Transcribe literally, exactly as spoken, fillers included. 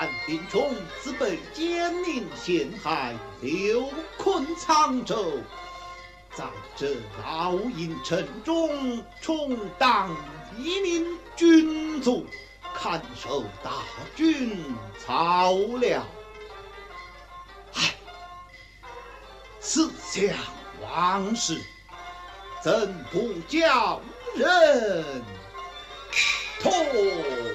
看丁冲自被奸佞陷害，流困沧州，在这老营城中充当一名军卒，看守大军操粮。唉，思想往事，怎不叫人痛？